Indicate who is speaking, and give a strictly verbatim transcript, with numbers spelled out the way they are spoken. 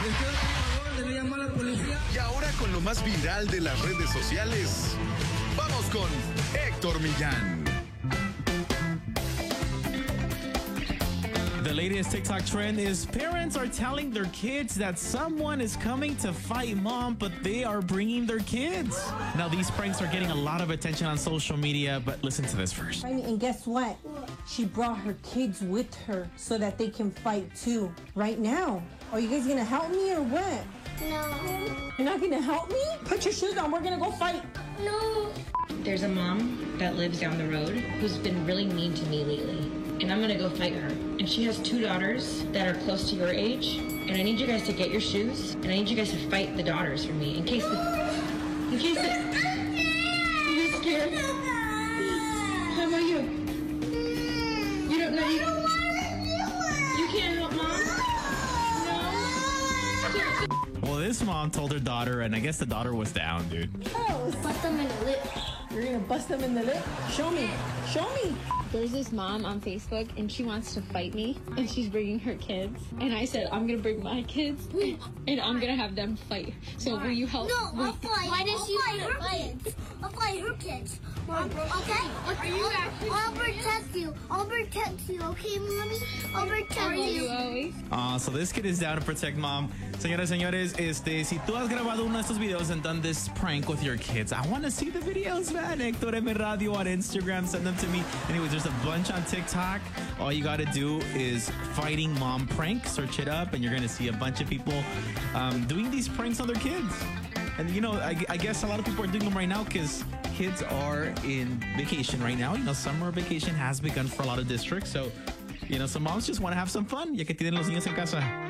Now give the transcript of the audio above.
Speaker 1: Y ahora con lo más viral de las redes sociales, vamos con Héctor Millán.
Speaker 2: The latest TikTok trend is parents are telling their kids that someone is coming to fight mom, but they are bringing their kids. Now, these pranks are getting a lot of attention on social media, but listen to this first.
Speaker 3: And guess what? She brought her kids with her so that they can fight too. Right now. Are you guys gonna help me or what?
Speaker 4: No.
Speaker 3: You're not gonna help me? Put your shoes on. We're gonna go fight.
Speaker 4: No.
Speaker 5: There's a mom that lives down the road who's been really mean to me lately, and I'm gonna go fight her. And she has two daughters that are close to your age, and I need you guys to get your shoes, and I need you guys to fight the daughters for me in case the, in case the, are you scared? How about you? You don't know, you, you can't help mom? No?
Speaker 2: Well, this mom told her daughter, and I guess the daughter was down, dude.
Speaker 3: Oh,
Speaker 4: Bust them in the lip.
Speaker 3: you're gonna bust them in the lip? Show me. Show me.
Speaker 6: There's this mom on Facebook, and she wants to fight me, and she's bringing her kids. And I said, I'm going to bring my kids, and I'm going to have them fight. So will you help?
Speaker 4: No,
Speaker 6: will
Speaker 4: I'll fight. Why does she fight her kids? I'll fight her kids. Mom, okay?
Speaker 6: Are you actually
Speaker 4: I'll protect you. I'll protect you, okay, Mommy? I'll protect
Speaker 6: Are
Speaker 4: you.
Speaker 6: you always?
Speaker 2: Uh, so this kid is down to protect mom. Señoras y señores, este, si tú has grabado uno de estos videos and done this prank with your kids, I want to see the videos, man. Héctor M. Radio on Instagram, send them to me. Anyways, there's a bunch on TikTok. All you got to do is Fighting Mom Prank. Search it up, and you're going to see a bunch of people um, doing these pranks on their kids. And, you know, I, I guess a lot of people are doing them right now because kids are in vacation right now. You know, summer vacation has begun for a lot of districts. So, you know, some moms just want to have some fun. Ya que tienen los niños en casa.